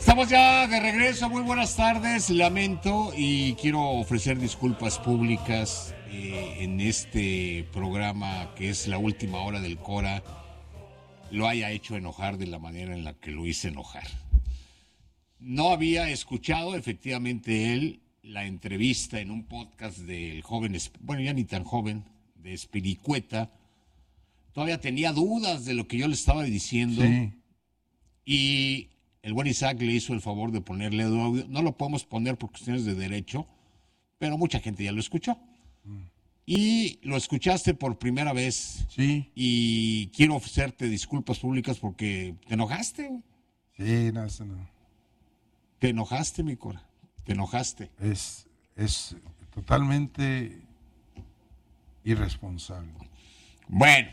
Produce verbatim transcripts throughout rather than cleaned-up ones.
Estamos ya de regreso, muy buenas tardes, lamento y quiero ofrecer disculpas públicas eh, en este programa que es la última hora del Cora, lo haya hecho enojar de la manera en la que lo hice enojar. No había escuchado efectivamente él la entrevista en un podcast del joven, bueno ya ni tan joven, de Espiricueta, todavía tenía dudas de lo que yo le estaba diciendo Sí. y... el buen Isaac le hizo el favor de ponerle audio. No lo podemos poner por cuestiones de derecho, pero mucha gente ya lo escuchó. Mm. Y lo escuchaste por primera vez. Sí. Y quiero ofrecerte disculpas públicas porque te enojaste. Sí, no, eso no. Te enojaste, mi Cora. Te enojaste. Es, es totalmente irresponsable. Bueno.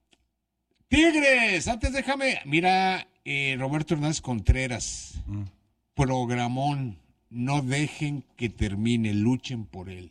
Tigres, antes déjame, mira... Eh, Roberto Hernández Contreras, mm. programón, no dejen que termine, luchen por él.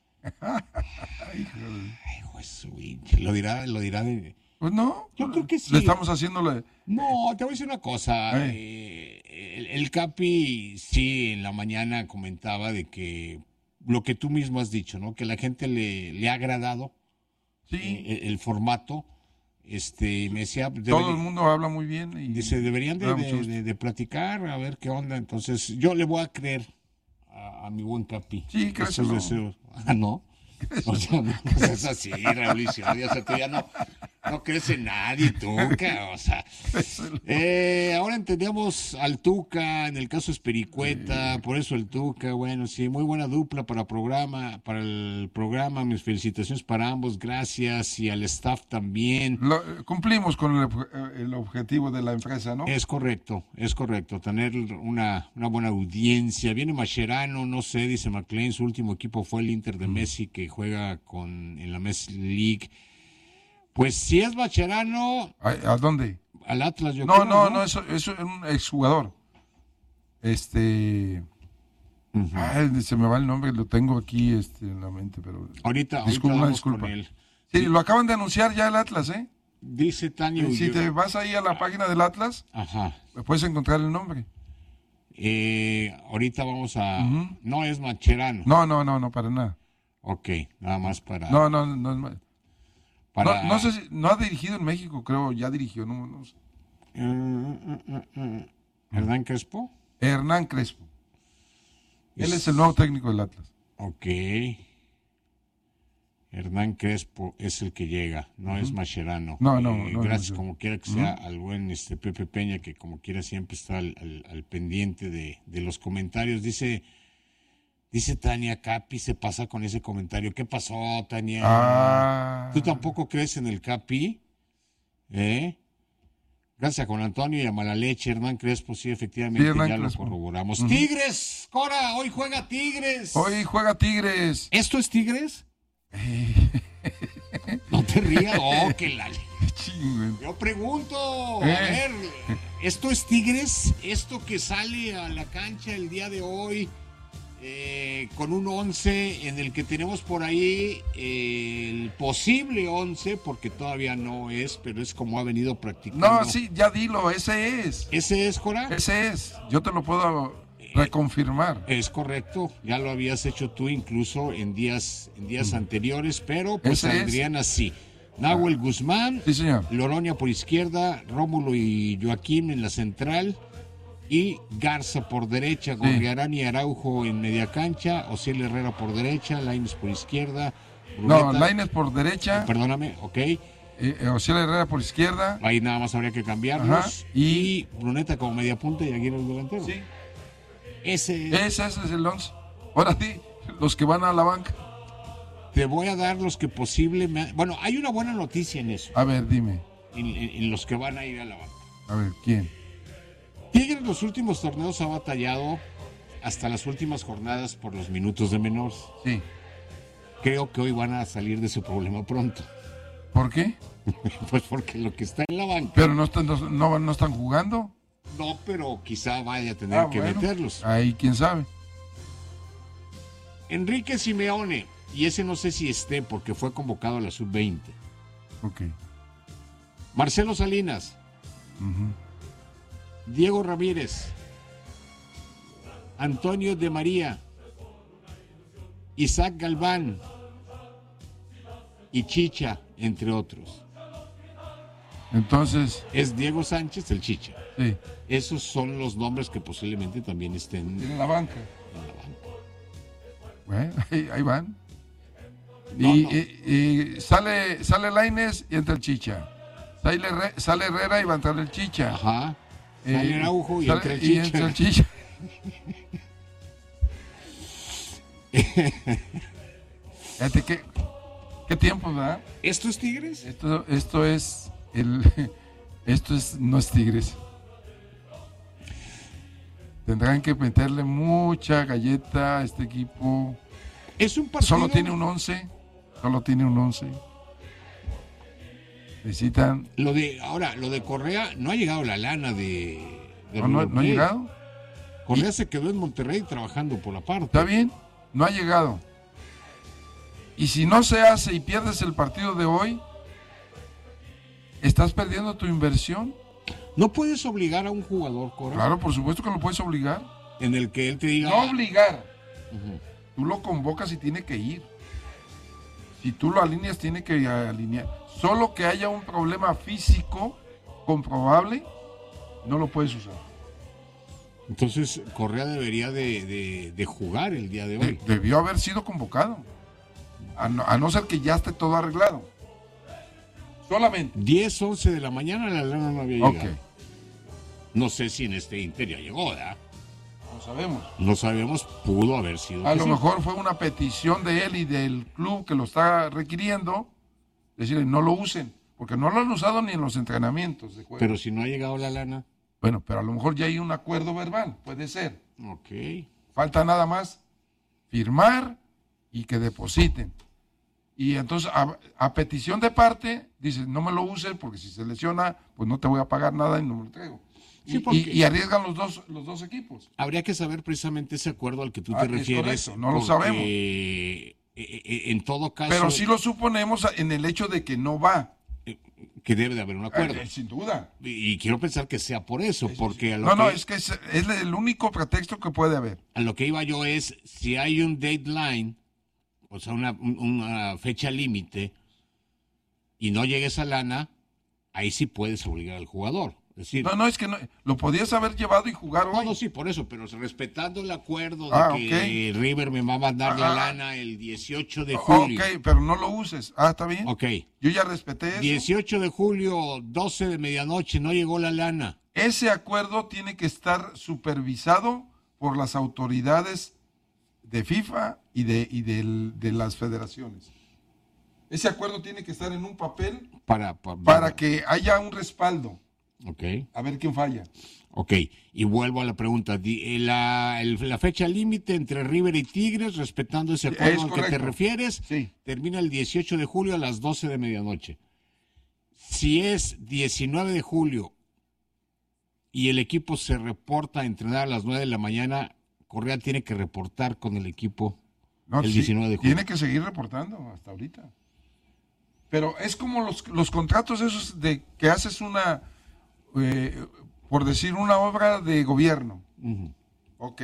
Ay, pues, lo dirá, lo dirá de... Pues no, yo creo que sí. Le estamos haciéndole... No, te voy a decir una cosa. Eh, el, el Capi sí en la mañana comentaba de que lo que tú mismo has dicho, ¿no? Que la gente le, le ha agradado sí. eh, el, el formato. Este, me decía, debería, todo el mundo habla muy bien y dice, deberían de, de, de, de platicar, a ver qué onda. Entonces, yo le voy a creer a, a mi buen Capi. Sí, creo que no. Deseos. Ah, ¿no? O sea, no, no es así, Raúl, o sea, tú ya no, no crees en nadie, Tuca, o sea. Eh, ahora entendíamos al Tuca, en el caso Espiricueta, sí. Por eso el Tuca, bueno, sí, muy buena dupla para programa, para el programa, mis felicitaciones para ambos, gracias, y al staff también. Lo, cumplimos con el, el objetivo de la empresa, ¿no? Es correcto, es correcto, tener una, una buena audiencia. Viene Mascherano, no sé, dice McLean, su último equipo fue el Inter de mm. Messi, que juega con en la Messi League. Pues si es Mascherano... ¿A, ¿A dónde? Al Atlas, yo no, creo. No, no, no, eso, eso es un exjugador. Este... Uh-huh. Ay, se me va el nombre, lo tengo aquí este, en la mente, pero... Ahorita, disculpa, ahorita disculpa. Con él. Sí, sí, lo acaban de anunciar ya el Atlas, ¿eh? Dice Tania... Si te vas ahí a la página del Atlas, ajá, puedes encontrar el nombre. Eh, ahorita vamos a... Uh-huh. No es Mascherano. No, no, no, no, para nada. Ok, nada más para... No, no, no, no, para... no, no sé si... No ha dirigido en México, creo, ya dirigió, no, no sé. Uh, uh, uh, uh. ¿Hernán Crespo? Hernán Crespo. Es... Él es el nuevo técnico del Atlas. Ok. Hernán Crespo es el que llega, no uh-huh. es Mascherano. No, no, eh, no. Gracias, no, como quiera que sea, uh-huh. al buen este Pepe Peña, que como quiera siempre está al, al, al pendiente de, de los comentarios. Dice, dice Tania, Capi se pasa con ese comentario. ¿Qué pasó, Tania? Ah. ¿Tú tampoco crees en el Capi? ¿Eh? Gracias a Juan Antonio y a Malaleche, Hernán Crespo, sí, efectivamente, sí, ya Crespo. Lo corroboramos. Uh-huh. ¡Tigres! Cora, hoy juega Tigres. Hoy juega Tigres. ¿Esto es Tigres? No te rías, oh, que la... Yo pregunto, a ver, ¿esto es Tigres? ¿Esto que sale a la cancha el día de hoy eh, con un once en el que tenemos por ahí eh, el posible once, porque todavía no es, pero es como ha venido practicando? No, sí, ya dilo, ese es. ¿Ese es, Cora? Ese es, yo te lo puedo... reconfirmar. Es correcto, ya lo habías hecho tú incluso en días en días mm. anteriores, pero pues ¿Ese saldrían es? así. Nahuel Guzmán, sí, señor. Loroña por izquierda, Rómulo y Joaquín en la central y Garza por derecha, Gorriarán sí. y Araujo en media cancha, Ociel Herrera por derecha, Lainez por izquierda. Bruneta, no, Lainez por derecha. Eh, perdóname, ok. Eh, Ociel Herrera por izquierda. Ahí nada más habría que cambiarlos. Y... y Bruneta como media punta y Aguirre el delantero. Sí. Ese, ese es el once. Ahora sí, los que van a la banca. Te voy a dar los que posible... Me... Bueno, hay una buena noticia en eso. A ver, dime. En, en, en los que van a ir a la banca. A ver, ¿quién? Tigres en los últimos torneos ha batallado hasta las últimas jornadas por los minutos de menores. Sí. Creo que hoy van a salir de ese problema pronto. ¿Por qué? Pues porque lo que está en la banca... Pero no están, no, no, no están jugando. No, pero quizá vaya a tener ah, que bueno, meterlos. Ahí, quién sabe. Enrique Simeone, y ese no sé si esté porque fue convocado a la sub veinte. Ok. Marcelo Salinas. Uh-huh. Diego Ramírez. Antonio de María, Isaac Galván y Chicha, entre otros. Entonces, Es Diego Sánchez, el Chicha. sí, Esos son los nombres que posiblemente también estén tiene la banca. en la banca. Bueno, ahí, ahí van. No, y, no. y- y sale sale Lainez y entra el Chicha. Sale, Herre- sale Herrera y va a entrar el Chicha. Ajá. Eh, Sale Araujo y sale- entra el y Chicha. entra el Chicha. Fíjate qué, qué tiempo, ¿verdad? ¿Estos Tigres? Esto, esto es el esto es no es Tigres. Tendrán que meterle mucha galleta a este equipo. Es un partido. Solo tiene un once. Solo tiene un once. Necesitan. Lo de, ahora, lo de Correa, no ha llegado la lana de. de No, no, River no ha Plate. llegado. Correa se quedó en Monterrey trabajando por la parte. Está bien. No ha llegado. Y si no se hace y pierdes el partido de hoy, estás perdiendo tu inversión. No puedes obligar a un jugador, Correa, Claro, por supuesto que lo puedes obligar. en el que él te diga. No obligar. Ujú. Tú lo convocas y tiene que ir. Si tú lo alineas, tiene que alinear. Solo que haya un problema físico comprobable, no lo puedes usar. Entonces, Correa debería de, de- de jugar el día de De- hoy. debió haber sido convocado. A no, a no ser que ya esté todo arreglado. Solamente. diez, once de la mañana la lana no había Ok, llegado. No sé si en este Inter ya llegó, ¿verdad? no sabemos. No sabemos, pudo haber sido. A que lo sí. mejor fue una petición de él y del club que lo está requiriendo. Decirle, no lo usen. Porque no lo han usado ni en los entrenamientos de juego. Pero si no ha llegado la lana. Bueno, pero a lo mejor ya hay un acuerdo verbal. Puede ser. Ok. Falta nada más firmar y que depositen. Y entonces, a, a petición de parte, dice, no me lo uses porque si se lesiona, pues no te voy a pagar nada y no me lo traigo. Sí, Y, porque- y- y arriesgan los dos, los dos equipos. Habría que saber precisamente ese acuerdo al que tú Ah, te es refieres. correcto, no lo porque, sabemos. eh, eh, en todo caso, Pero sí lo suponemos en el hecho de que no va. que debe de haber un acuerdo. Eh, sin duda. Y, y quiero pensar que sea por eso, porque a lo, No, que, no, es que es, es el único pretexto que puede haber. a lo que iba yo es, si hay un deadline, o sea, una, un- una fecha límite, y no llega esa lana, ahí sí puedes obligar al jugador. Es decir, No, no, es que no, lo podías haber llevado y jugar no, hoy. no, sí, por eso, pero respetando el acuerdo de Ah, que River me va a mandar la Ah. lana el dieciocho de julio. Ok, pero no lo uses. Ah, está bien. Ok. Yo ya respeté eso. dieciocho de julio, doce de medianoche, no llegó la lana. Ese acuerdo tiene que estar supervisado por las autoridades de FIFA y de, y del- de las federaciones. Ese acuerdo tiene que estar en un papel Para, para, para que haya un respaldo. Ok, A ver quién falla. ok. Y vuelvo a la pregunta. Di- eh, La, el- la fecha límite entre River y Tigres, respetando ese Es acuerdo al que te correcto. refieres, Sí. termina el dieciocho de julio a las doce de medianoche. Si es diecinueve de julio y el equipo se reporta a entrenar a las nueve de la mañana, Correa tiene que reportar con el equipo No, el sí, diecinueve de julio. tiene que seguir reportando hasta ahorita. Pero es como los, los contratos esos de que haces una, eh, por decir, una obra de gobierno. Ujú. Ok.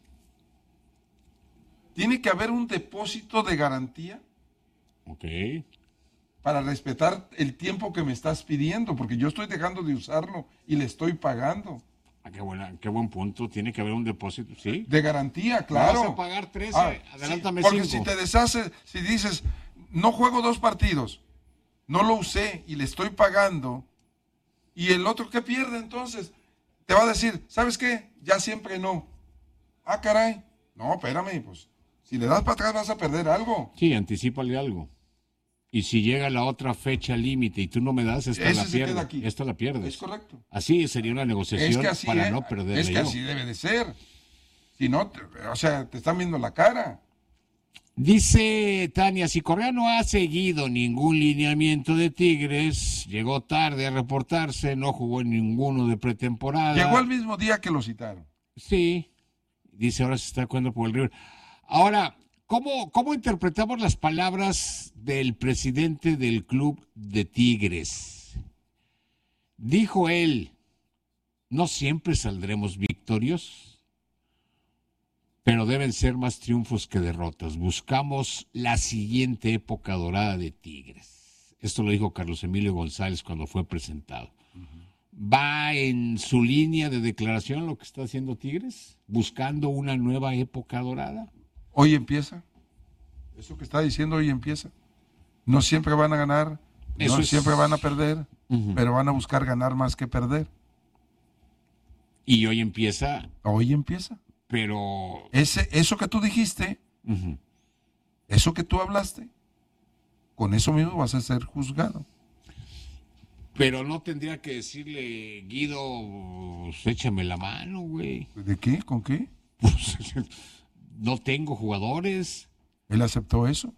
Tiene que haber un depósito de garantía Ok. para respetar el tiempo que me estás pidiendo, porque yo estoy dejando de usarlo y le estoy pagando. Ah, qué, buena, qué buen punto. Tiene que haber un depósito, ¿sí? De garantía, claro. Vas a pagar trece, Ah, adelántame sí, porque cinco. si te deshaces, si dices, no juego dos partidos, no lo usé y le estoy pagando, y el otro que pierde entonces, te va a decir, ¿sabes qué? Ya siempre no. Ah, caray. No, espérame, pues, si le das para atrás vas a perder algo. Sí, anticípale algo. Y si llega la otra fecha límite y tú no me das, esta Ese la se pierdes. queda aquí. Esta la pierdes. Es correcto. Así sería una negociación Es que así, para es, no perder. es que así debe de ser. Si no, te- o sea, te están viendo la cara. Dice Tania, si Correa no ha seguido ningún lineamiento de Tigres, llegó tarde a reportarse, no jugó en ninguno de pretemporada. Llegó el mismo día que lo citaron. Sí, dice ahora se está jugando por el River. Ahora, ¿cómo, ¿cómo interpretamos las palabras del presidente del club de Tigres? Dijo él, ¿no siempre saldremos victoriosos? pero deben ser más triunfos que derrotas. Buscamos la siguiente época dorada de Tigres. Esto lo dijo Carlos Emilio González cuando fue presentado. Uh-huh. ¿Va en su línea de declaración lo que está haciendo Tigres? ¿Buscando una nueva época dorada? Hoy empieza. Eso que está diciendo hoy empieza. No siempre van a ganar, Eso no es... siempre van a perder, uh-huh. pero van a buscar ganar más que perder. Y hoy empieza. Hoy empieza. Pero. Ese, eso que tú dijiste, uh-huh. eso que tú hablaste, con eso mismo vas a ser juzgado. Pero no tendría que decirle, Guido, pues, échame la mano, güey. ¿De qué? ¿Con qué? Pues, no tengo jugadores. ¿Él aceptó eso?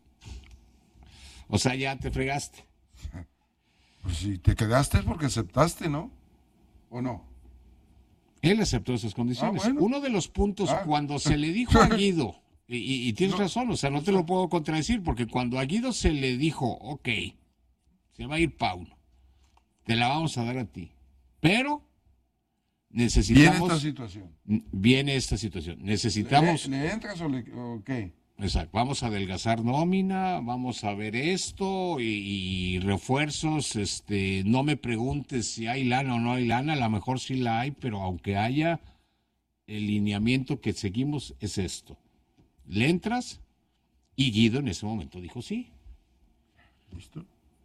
O sea, ya te fregaste. Pues si te quedaste es porque aceptaste, ¿no? ¿O no? Él aceptó esas condiciones. Ah, bueno. Uno de los puntos ah. cuando se le dijo a Guido, y, y, y tienes no. razón, o sea, no te lo puedo contradecir, porque cuando a Guido se le dijo, ok, se va a ir Pauno, te la vamos a dar a ti, pero necesitamos... Viene esta situación. Viene esta situación. Necesitamos... ¿Le, le entras o, le, o qué? Exacto, vamos a adelgazar nómina, vamos a ver esto y, y refuerzos, este, no me preguntes si hay lana o no hay lana, a lo mejor sí la hay, pero aunque haya, el lineamiento que seguimos es esto. Le entras y Guido en ese momento dijo sí. ¿Listo?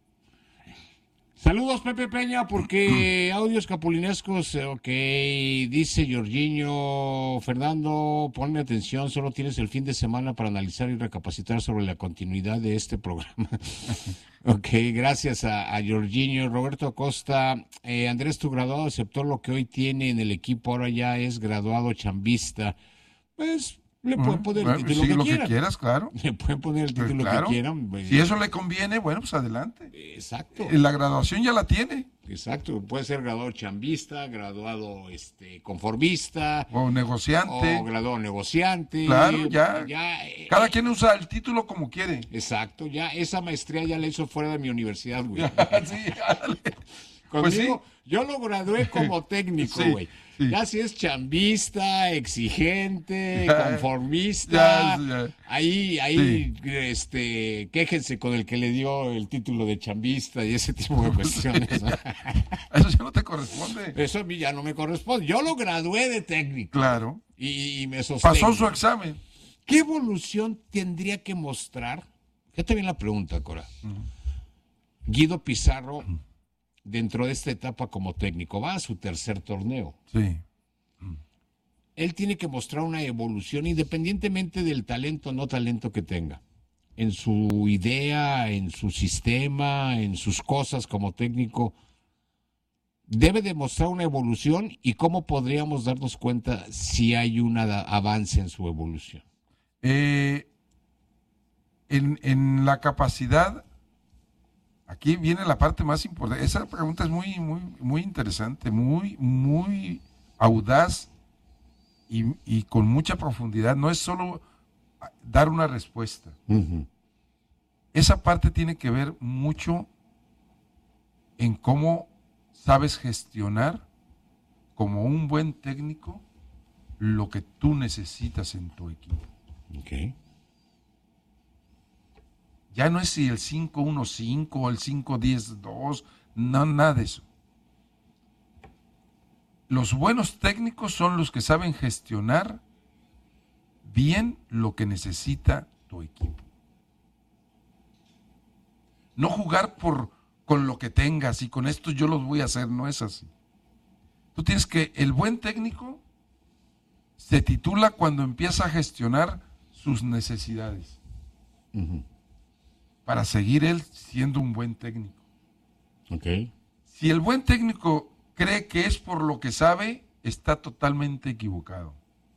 Saludos, Pepe Peña, porque audios capulinescos, ok, dice Jorginho, Fernando, ponme atención, solo tienes el fin de semana para analizar y recapacitar sobre la continuidad de este programa. Ok, gracias a, a Jorginho. Roberto Acosta, eh, Andrés, tu graduado aceptó lo que hoy tiene en el equipo, ahora ya es graduado chambista. Pues... Le pueden poner bueno, el título sí, que lo quieran. que quieras, claro. Le pueden poner el título pues claro. que quieran. Si eso le conviene, bueno, pues adelante. Exacto. La graduación ya la tiene. Exacto. Puede ser graduado chambista, graduado este conformista. O negociante. O graduado negociante. Claro, ya. ya Cada eh, quien usa el título como quiere. Exacto. Ya esa maestría ya la hizo fuera de mi universidad, güey. Sí, dale. Conmigo, Pues sí. Yo lo gradué como técnico, güey. Sí. Sí. Ya si es chambista, exigente, ya, conformista, ya, ya. ahí, ahí, sí. este, quéjense con el que le dio el título de chambista y ese tipo de cuestiones. ¿No? Eso ya no te corresponde. Eso a mí ya no me corresponde. Yo lo gradué de técnico. Claro. Y, y me sostengo. Pasó su examen. ¿Qué evolución tendría que mostrar? Fíjate bien la pregunta, Cora. Uh-huh. Guido Pizarro. Uh-huh. Dentro de esta etapa como técnico, va a su tercer torneo. Sí. Él tiene que mostrar una evolución independientemente del talento o no talento que tenga. En su idea, en su sistema, en sus cosas como técnico. Debe demostrar una evolución y cómo podríamos darnos cuenta si hay un avance en su evolución. Eh, en, en la capacidad... Aquí viene la parte más importante. Esa pregunta es muy, muy, muy interesante, muy, muy audaz y, y con mucha profundidad. No es solo dar una respuesta. Uh-huh. Esa parte tiene que ver mucho en cómo sabes gestionar como un buen técnico lo que tú necesitas en tu equipo. Okay. Ya no es si el cinco uno cinco o el cinco diez dos, no, nada de eso. Los buenos técnicos son los que saben gestionar bien lo que necesita tu equipo. No jugar por, con lo que tengas y con esto yo los voy a hacer, no es así. Tú tienes que, el buen técnico se titula cuando empieza a gestionar sus necesidades. Uh-huh. Para seguir él siendo un buen técnico. Okay. Si el buen técnico cree que es por lo que sabe, está totalmente equivocado.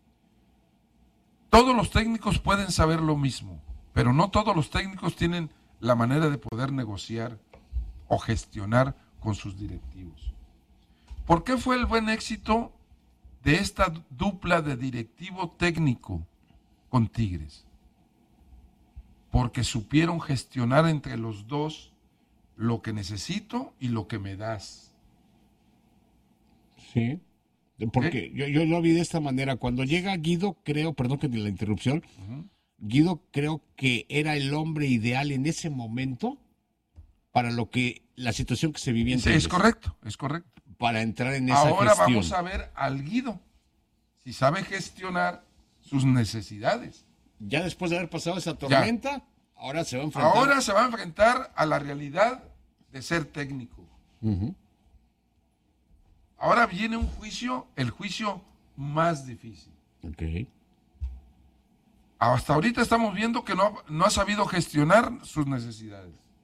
Todos los técnicos pueden saber lo mismo, pero no todos los técnicos tienen la manera de poder negociar o gestionar con sus directivos. ¿Por qué fue el buen éxito de esta dupla de directivo técnico con Tigres? Porque supieron gestionar entre los dos lo que necesito y lo que me das. Sí, Porque ¿Eh? yo, yo lo vi de esta manera. Cuando llega Guido, creo, perdón que la interrupción, uh-huh. Guido creo que era el hombre ideal en ese momento para lo que la situación que se vivía en sí, es correcto, es correcto. Para entrar en esa Ahora gestión. vamos a ver al Guido, si sabe gestionar sus necesidades. Ya después de haber pasado esa tormenta, ya. ahora se va a enfrentar. Ahora se va a enfrentar a la realidad de ser técnico. Uh-huh. Ahora viene un juicio, el juicio más difícil. Okay. Hasta ahorita estamos viendo que no, no ha sabido gestionar sus necesidades.